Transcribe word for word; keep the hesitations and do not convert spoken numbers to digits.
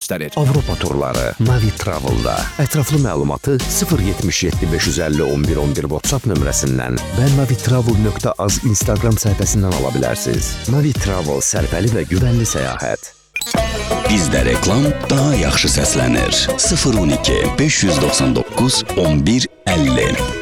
göstərir. Avropa turları Navi Travel-da. Ətraflı məlumatı sıfır yetmiş yeddi beş yüz əlli on bir on bir WhatsApp nömrəsindən və navitravel nöqtə az Instagram səhifəsindən ala bilərsiniz. Navi Travel sərfəli və güvənli səyahət. Bizdə reklam daha yaxşı səslənir. sıfır on iki beş yüz doxsan doqquz on bir əlli